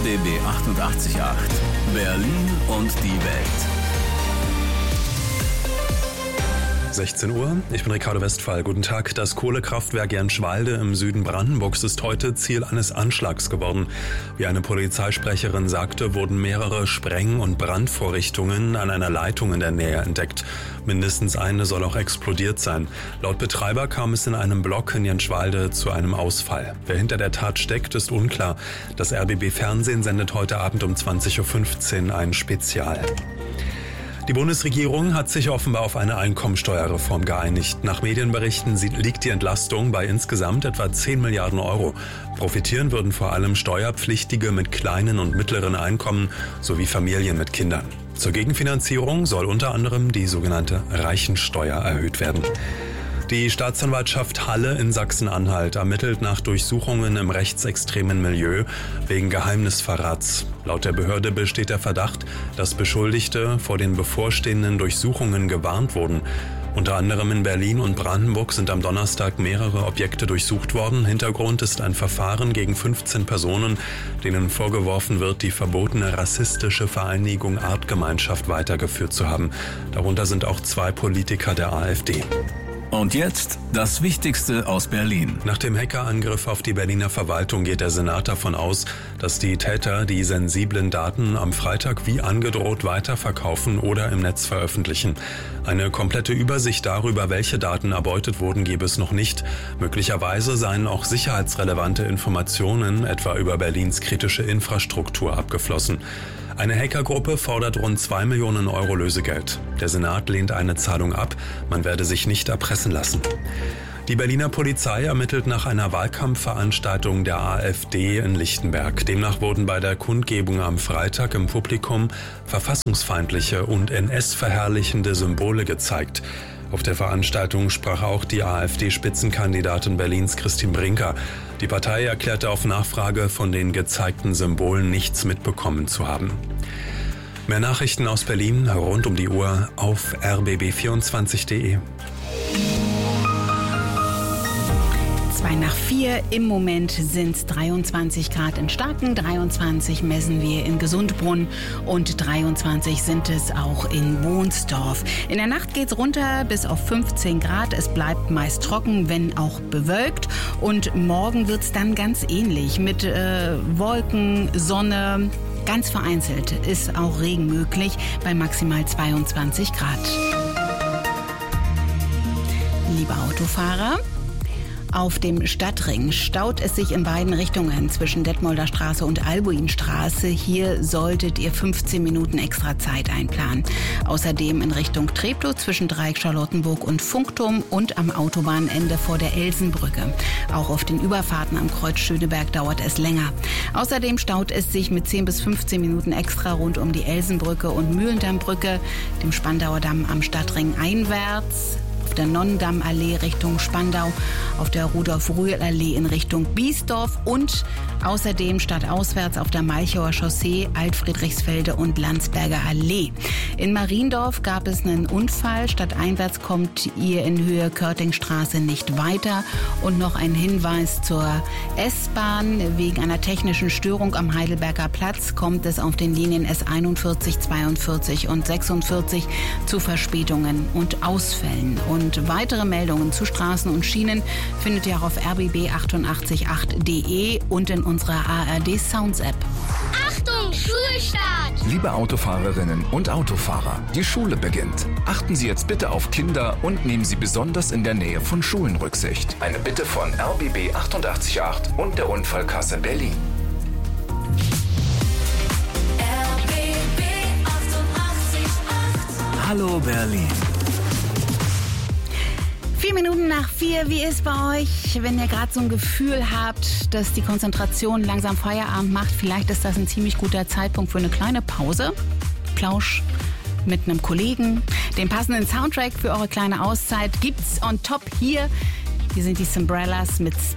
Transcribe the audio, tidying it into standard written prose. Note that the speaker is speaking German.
RBB 88.8 Berlin und die Welt. 16 Uhr, ich bin Ricardo Westphal. Guten Tag. Das Kohlekraftwerk Jänschwalde im Süden Brandenburgs ist heute Ziel eines Anschlags geworden. Wie eine Polizeisprecherin sagte, wurden mehrere Spreng- und Brandvorrichtungen an einer Leitung in der Nähe entdeckt. Mindestens eine soll auch explodiert sein. Laut Betreiber kam es in einem Block in Jänschwalde zu einem Ausfall. Wer hinter der Tat steckt, ist unklar. Das RBB Fernsehen sendet heute Abend um 20.15 Uhr ein Spezial. Die Bundesregierung hat sich offenbar auf eine Einkommensteuerreform geeinigt. Nach Medienberichten liegt die Entlastung bei insgesamt etwa 10 Milliarden Euro. Profitieren würden vor allem Steuerpflichtige mit kleinen und mittleren Einkommen sowie Familien mit Kindern. Zur Gegenfinanzierung soll unter anderem die sogenannte Reichensteuer erhöht werden. Die Staatsanwaltschaft Halle in Sachsen-Anhalt ermittelt nach Durchsuchungen im rechtsextremen Milieu wegen Geheimnisverrats. Laut der Behörde besteht der Verdacht, dass Beschuldigte vor den bevorstehenden Durchsuchungen gewarnt wurden. Unter anderem in Berlin und Brandenburg sind am Donnerstag mehrere Objekte durchsucht worden. Hintergrund ist ein Verfahren gegen 15 Personen, denen vorgeworfen wird, die verbotene rassistische Vereinigung Artgemeinschaft weitergeführt zu haben. Darunter sind auch 2 Politiker der AfD. Und jetzt das Wichtigste aus Berlin. Nach dem Hackerangriff auf die Berliner Verwaltung geht der Senat davon aus, dass die Täter die sensiblen Daten am Freitag wie angedroht weiterverkaufen oder im Netz veröffentlichen. Eine komplette Übersicht darüber, welche Daten erbeutet wurden, gäbe es noch nicht. Möglicherweise seien auch sicherheitsrelevante Informationen, etwa über Berlins kritische Infrastruktur, abgeflossen. Eine Hackergruppe fordert rund 2 Millionen Euro Lösegeld. Der Senat lehnt eine Zahlung ab. Man werde sich nicht erpressen lassen. Die Berliner Polizei ermittelt nach einer Wahlkampfveranstaltung der AfD in Lichtenberg. Demnach wurden bei der Kundgebung am Freitag im Publikum verfassungsfeindliche und NS-verherrlichende Symbole gezeigt. Auf der Veranstaltung sprach auch die AfD-Spitzenkandidatin Berlins Christine Brinker. Die Partei erklärte auf Nachfrage, von den gezeigten Symbolen nichts mitbekommen zu haben. Mehr Nachrichten aus Berlin rund um die Uhr auf rbb24.de. 3:04. Im Moment sind es 23 Grad in Starken, 23 messen wir in Gesundbrunn und 23 sind es auch in Wohnsdorf. In der Nacht geht's runter bis auf 15 Grad. Es bleibt meist trocken, wenn auch bewölkt. Und morgen wird's dann ganz ähnlich mit Wolken, Sonne. Ganz vereinzelt ist auch Regen möglich bei maximal 22 Grad. Liebe Autofahrer, auf dem Stadtring staut es sich in beiden Richtungen zwischen Detmolder Straße und Albuinstraße. Hier solltet ihr 15 Minuten extra Zeit einplanen. Außerdem in Richtung Treptow zwischen Dreieck Charlottenburg und Funkturm und am Autobahnende vor der Elsenbrücke. Auch auf den Überfahrten am Kreuz Schöneberg dauert es länger. Außerdem staut es sich mit 10 bis 15 Minuten extra rund um die Elsenbrücke und Mühlendambrücke, dem Spandauer Damm am Stadtring einwärts, auf der Nonnendammallee Richtung Spandau, auf der Rudolf-Rühl-Allee in Richtung Biesdorf und außerdem stadtauswärts auf der Malchower Chaussee, Altfriedrichsfelde und Landsberger Allee. In Mariendorf gab es einen Unfall. Stadteinwärts kommt ihr in Höhe Körtingstraße nicht weiter. Und noch ein Hinweis zur S-Bahn. Wegen einer technischen Störung am Heidelberger Platz kommt es auf den Linien S41, 42 und 46 zu Verspätungen und Ausfällen. Und weitere Meldungen zu Straßen und Schienen findet ihr auch auf rbb888.de und in unserer ARD Sounds App. Achtung, Schulstart! Liebe Autofahrerinnen und Autofahrer, die Schule beginnt. Achten Sie jetzt bitte auf Kinder und nehmen Sie besonders in der Nähe von Schulen Rücksicht. Eine Bitte von RBB 88.8 und der Unfallkasse Berlin. RBB 88.8. Hallo Berlin. 4 Minuten nach 4, wie ist bei euch, wenn ihr gerade so ein Gefühl habt, dass die Konzentration langsam Feierabend macht? Vielleicht ist das ein ziemlich guter Zeitpunkt für eine kleine Pause. Plausch mit einem Kollegen. Den passenden Soundtrack für eure kleine Auszeit gibt's on top hier. Hier sind die Cymbrellas mit